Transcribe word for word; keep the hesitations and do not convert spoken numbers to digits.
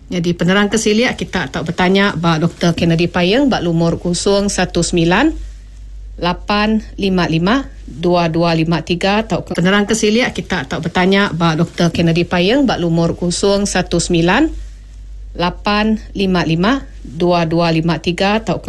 Jadi penerang kesiliak kita tak bertanya ba Doktor Kennedy Payeng ba lumur kosong satu sembilan lapan lima lima dua dua lima tiga atau penerang kesiliak kita tak bertanya ba Doktor Kennedy Payeng ba lumur kosong satu sembilan lapan lima lima dua dua lima tiga atau